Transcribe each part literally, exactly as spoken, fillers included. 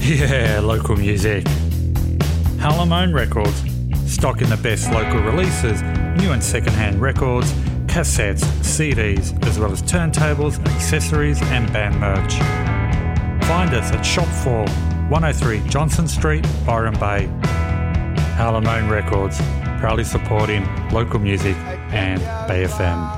Yeah, local music. Halamone Records, stocking the best local releases, new and second-hand records, cassettes, C Ds, as well as turntables, accessories and band merch. Find us at Shop four, one oh three Johnson Street, Byron Bay. Halamone Records, proudly supporting local music and Bay F M.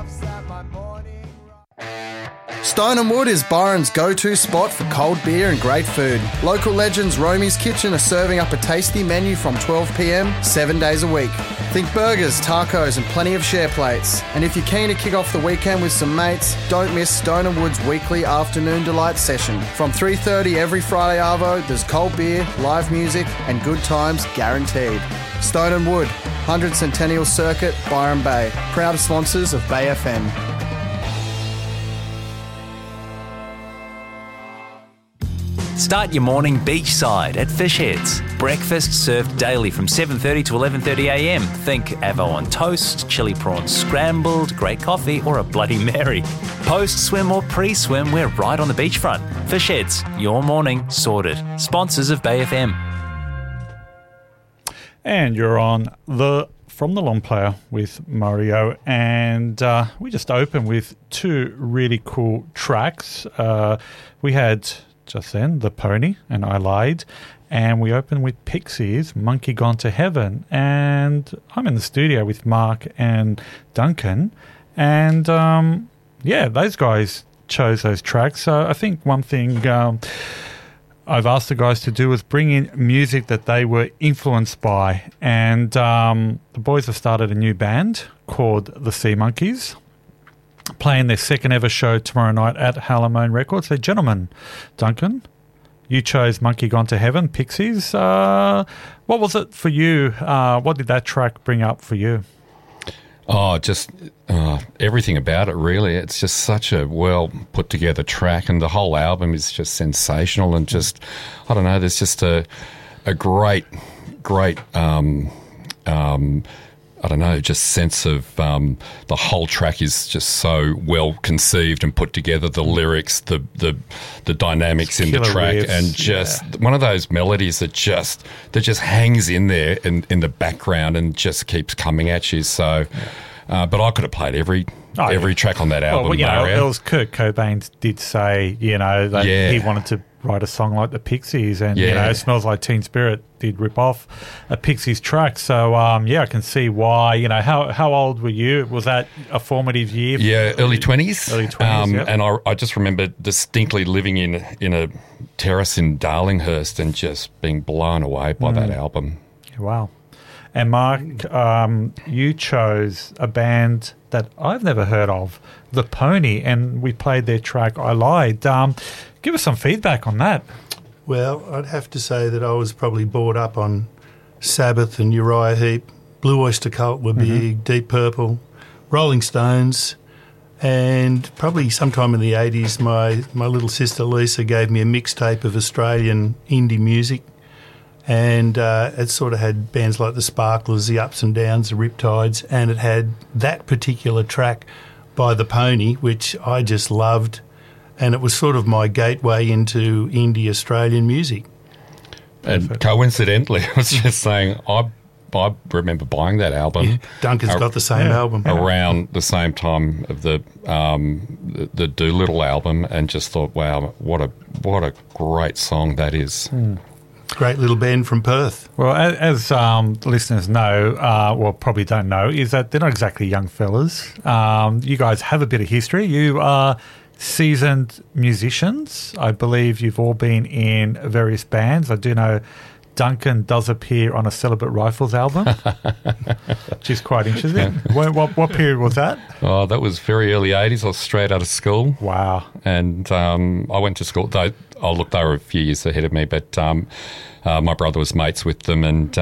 Stone and Wood is Byron's go-to spot for cold beer and great food. Local legends Romy's Kitchen are serving up a tasty menu from twelve p m, seven days a week. Think burgers, tacos and plenty of share plates. And if you're keen to kick off the weekend with some mates, don't miss Stone and Wood's weekly afternoon delight session. From three thirty every Friday arvo, there's cold beer, live music and good times guaranteed. Stone and Wood, one hundred Centennial Circuit, Byron Bay. Proud sponsors of Bay F M. Start your morning beachside at Fish Heads. Breakfast served daily from seven thirty to eleven thirty a m. Think avo on toast, chili prawns scrambled, great coffee or a Bloody Mary. Post-swim or pre-swim, we're right on the beachfront. Fish Heads, your morning sorted. Sponsors of Bay F M. And you're on the From the Long Player with Mario, and uh, we just opened with two really cool tracks. Uh, we had just then The Pony and I Lied, and we opened with Pixies, Monkey Gone to Heaven. And I'm in the studio with Mark and Duncan, and um, yeah, those guys chose those tracks. So I think one thing um, I've asked the guys to do is bring in music that they were influenced by, and um, the boys have started a new band called the Sea Monkeys, playing their second ever show tomorrow night at Halamone Records. So, gentlemen, Duncan, you chose Monkey Gone to Heaven, Pixies. Uh, what was it for you? Uh, what did that track bring up for you? Oh, just uh, everything about it, really. It's just such a well put together track, and the whole album is just sensational. And just, I don't know, there's just a a great, great. Um, um, I don't know, just sense of um, the whole track is just so well conceived and put together. The lyrics, the the, the dynamics in the track, riffs, and just yeah. one of those melodies that just that just hangs in there in, in the background and just keeps coming at you. So, yeah. uh, but I could have played every oh, every yeah. track on that album. Well, you know, Mario. it was Kurt Cobain did say, you know, that yeah. he wanted to write a song like the Pixies, and yeah. you know, Smells Like Teen Spirit did rip off a Pixies track. So um, yeah, I can see why. You know, how how old were you? Was that a formative year? Yeah, early twenties. Early twenties. Um, yep. And I, I just remember distinctly living in in a terrace in Darlinghurst and just being blown away by mm. that album. Wow. And Mark, um, you chose a band that I've never heard of, The Pony, and we played their track I Lied. Um, give us some feedback on that. Well, I'd have to say that I was probably brought up on Sabbath and Uriah Heep. Blue Oyster Cult were big, mm-hmm. Deep Purple, Rolling Stones, and probably sometime in the eighties my, my little sister Lisa gave me a mixtape of Australian indie music, and uh, it sort of had bands like the Sparklers, the Ups and Downs, the Riptides, and it had that particular track by The Pony, which I just loved. And it was sort of my gateway into indie Australian music. And Perfect. Coincidentally, I was just saying, I I remember buying that album. Yeah, Duncan's ar- got the same yeah. album. Around the same time of the um, the, the Doolittle album, and just thought, wow, what a what a great song that is. Mm. Great little band from Perth. Well, as, as um, listeners know, uh, well, probably don't know, is that they're not exactly young fellas. Um, you guys have a bit of history. You are seasoned musicians. I believe you've all been in various bands. I do know Duncan does appear on a Celibate Rifles album, which is quite interesting. what, what, what period was that? Oh, that was very early eighties. I was straight out of school. Wow. And um, I went to school. They, oh, look, they were a few years ahead of me, but um, uh, my brother was mates with them, and